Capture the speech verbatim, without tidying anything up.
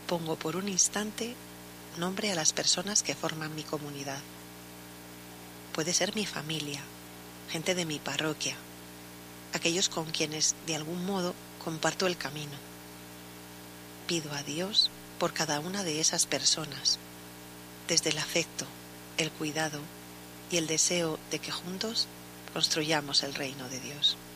pongo por un instante nombre a las personas que forman mi comunidad. Puede ser mi familia, gente de mi parroquia, aquellos con quienes de algún modo comparto el camino. Pido a Dios por cada una de esas personas, desde el afecto, el cuidado y el deseo de que juntos construyamos el reino de Dios.